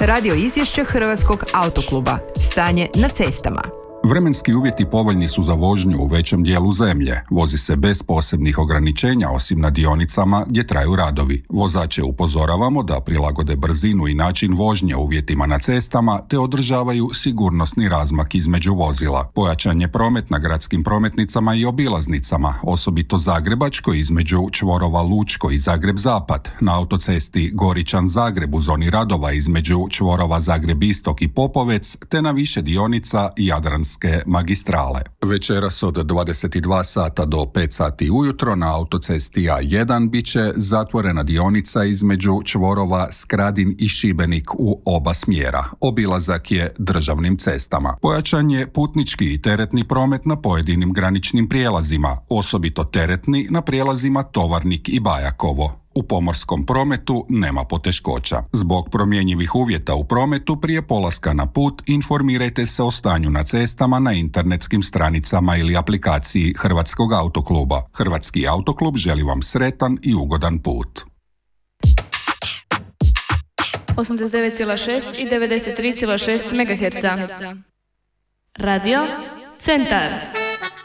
Radio izvješće Hrvatskog autokluba. Stanje na cestama. Vremenski uvjeti povoljni su za vožnju u većem dijelu zemlje. Vozi se bez posebnih ograničenja osim na dionicama gdje traju radovi. Vozače upozoravamo da prilagode brzinu i način vožnje uvjetima na cestama te održavaju sigurnosni razmak između vozila. Pojačan je promet na gradskim prometnicama i obilaznicama, osobito zagrebačkoj između čvorova Lučko i Zagreb Zapad, na autocesti Goričan-Zagreb u zoni radova između čvorova Zagreb Istok i Popovec te na više dionica Jadranske magistrale. Večeras od 22 sata do 5 sati ujutro na autocesti A1 bit će zatvorena dionica između čvorova Skradin i Šibenik u oba smjera. Obilazak je državnim cestama. Pojačan je putnički i teretni promet na pojedinim graničnim prijelazima, osobito teretni na prijelazima Tovarnik i Bajakovo. U pomorskom prometu nema poteškoća. Zbog promjenjivih uvjeta u prometu prije polaska na put informirajte se o stanju na cestama na internetskim stranicama ili aplikaciji Hrvatskog autokluba. Hrvatski autoklub želi vam sretan i ugodan put. 89,6 i 93,6 MHz. Radio Centar.